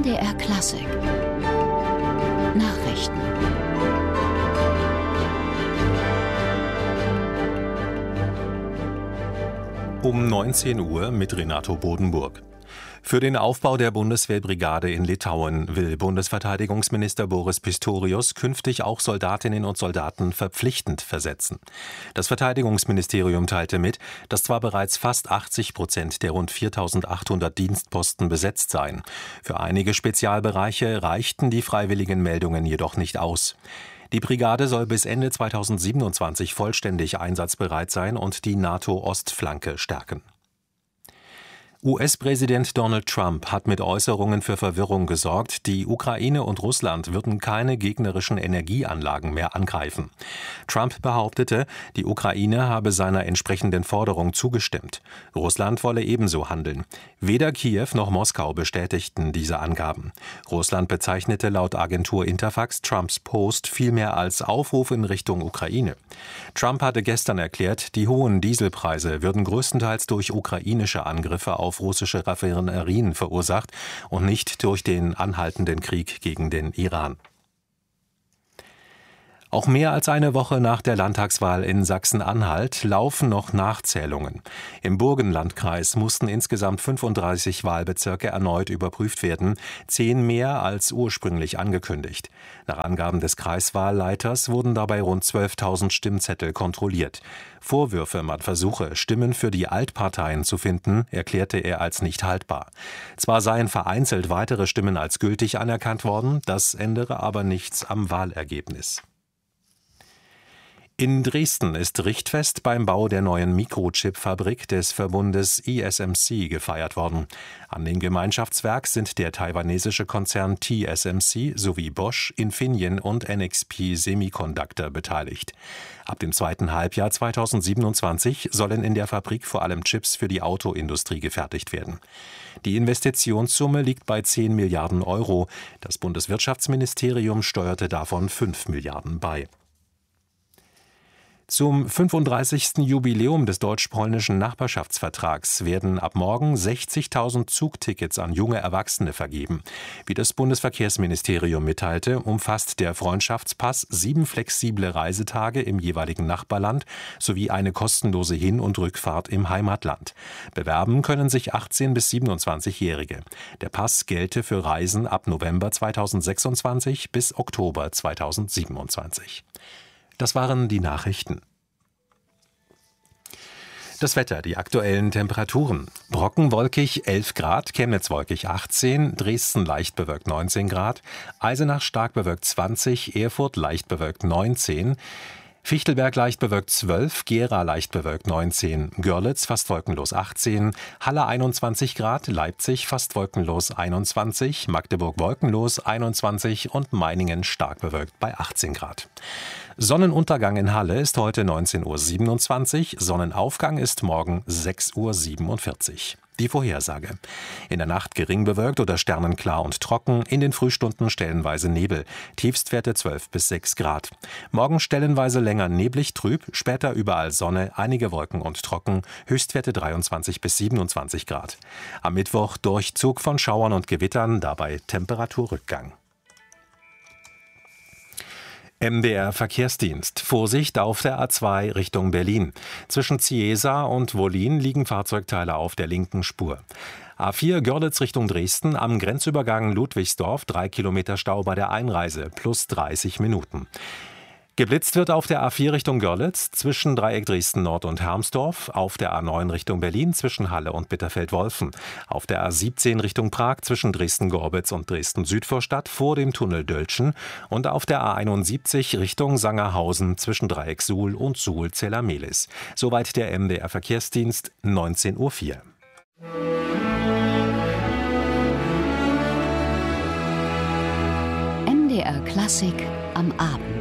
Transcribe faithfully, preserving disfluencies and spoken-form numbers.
M D R Klassik Nachrichten. Um neunzehn Uhr mit Renato Bodenburg. Für den Aufbau der Bundeswehrbrigade in Litauen will Bundesverteidigungsminister Boris Pistorius künftig auch Soldatinnen und Soldaten verpflichtend versetzen. Das Verteidigungsministerium teilte mit, dass zwar bereits fast achtzig Prozent der rund viertausendachthundert Dienstposten besetzt seien. Für einige Spezialbereiche reichten die freiwilligen Meldungen jedoch nicht aus. Die Brigade soll bis Ende zweitausendsiebenundzwanzig vollständig einsatzbereit sein und die NATO-Ostflanke stärken. U S-Präsident Donald Trump hat mit Äußerungen für Verwirrung gesorgt, die Ukraine und Russland würden keine gegnerischen Energieanlagen mehr angreifen. Trump behauptete, die Ukraine habe seiner entsprechenden Forderung zugestimmt. Russland wolle ebenso handeln. Weder Kiew noch Moskau bestätigten diese Angaben. Russland bezeichnete laut Agentur Interfax Trumps Post vielmehr als Aufruf in Richtung Ukraine. Trump hatte gestern erklärt, die hohen Dieselpreise würden größtenteils durch ukrainische Angriffe auf russische Raffinerien verursacht und nicht durch den anhaltenden Krieg gegen den Iran. Auch mehr als eine Woche nach der Landtagswahl in Sachsen-Anhalt laufen noch Nachzählungen. Im Burgenlandkreis mussten insgesamt fünfunddreißig Wahlbezirke erneut überprüft werden, zehn mehr als ursprünglich angekündigt. Nach Angaben des Kreiswahlleiters wurden dabei rund zwölftausend Stimmzettel kontrolliert. Vorwürfe, man versuche, Stimmen für die Altparteien zu finden, erklärte er als nicht haltbar. Zwar seien vereinzelt weitere Stimmen als gültig anerkannt worden, das ändere aber nichts am Wahlergebnis. In Dresden ist Richtfest beim Bau der neuen Mikrochip-Fabrik des Verbundes I S M C gefeiert worden. An dem Gemeinschaftswerk sind der taiwanesische Konzern T S M C sowie Bosch, Infineon und N X P Semiconductor beteiligt. Ab dem zweiten Halbjahr zweitausendsiebenundzwanzig sollen in der Fabrik vor allem Chips für die Autoindustrie gefertigt werden. Die Investitionssumme liegt bei zehn Milliarden Euro. Das Bundeswirtschaftsministerium steuerte davon fünf Milliarden bei. Zum fünfunddreißigsten Jubiläum des deutsch-polnischen Nachbarschaftsvertrags werden ab morgen sechzigtausend Zugtickets an junge Erwachsene vergeben. Wie das Bundesverkehrsministerium mitteilte, umfasst der Freundschaftspass sieben flexible Reisetage im jeweiligen Nachbarland sowie eine kostenlose Hin- und Rückfahrt im Heimatland. Bewerben können sich achtzehn- bis siebenundzwanzigjährige. Der Pass gelte für Reisen ab November zweitausendsechsundzwanzig bis Oktober zweitausendsiebenundzwanzig. Das waren die Nachrichten. Das Wetter, die aktuellen Temperaturen. Brocken wolkig elf Grad, Chemnitz wolkig achtzehn, Dresden leicht bewölkt neunzehn Grad, Eisenach stark bewölkt zwanzig, Erfurt leicht bewölkt neunzehn, Fichtelberg leicht bewölkt zwölf, Gera leicht bewölkt neunzehn, Görlitz fast wolkenlos achtzehn, Halle einundzwanzig Grad, Leipzig fast wolkenlos einundzwanzig, Magdeburg wolkenlos einundzwanzig und Meiningen stark bewölkt bei achtzehn Grad. Sonnenuntergang in Halle ist heute neunzehn Uhr siebenundzwanzig, Sonnenaufgang ist morgen sechs Uhr siebenundvierzig. Die Vorhersage. In der Nacht gering bewölkt oder sternenklar und trocken, in den Frühstunden stellenweise Nebel, Tiefstwerte zwölf bis sechs Grad. Morgen stellenweise länger neblig trüb, später überall Sonne, einige Wolken und trocken, Höchstwerte dreiundzwanzig bis siebenundzwanzig Grad. Am Mittwoch Durchzug von Schauern und Gewittern, dabei Temperaturrückgang. M D R Verkehrsdienst. Vorsicht auf der A zwei Richtung Berlin. Zwischen Ziesa und Wollin liegen Fahrzeugteile auf der linken Spur. A vier Görlitz Richtung Dresden am Grenzübergang Ludwigsdorf, drei Kilometer Stau bei der Einreise, plus dreißig Minuten. Geblitzt wird auf der A vier Richtung Görlitz zwischen Dreieck Dresden Nord und Hermsdorf, auf der A neun Richtung Berlin zwischen Halle und Bitterfeld-Wolfen, auf der A siebzehn Richtung Prag zwischen Dresden-Gorbitz und Dresden-Südvorstadt vor dem Tunnel Döltschen und auf der A einundsiebzig Richtung Sangerhausen zwischen Dreieck Suhl und Suhl-Zellermehlis. Soweit der M D R Verkehrsdienst, neunzehn Uhr vier. M D R Klassik am Abend.